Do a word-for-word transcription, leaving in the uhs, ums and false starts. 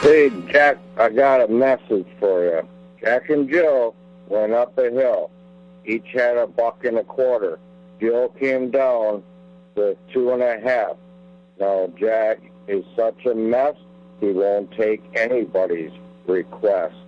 Hey, Jack, I got a message for you. Jack and Jill went up a hill. Each had a buck and a quarter. Jill came down with two and a half. Now, Jack is such a mess, he won't take anybody's request.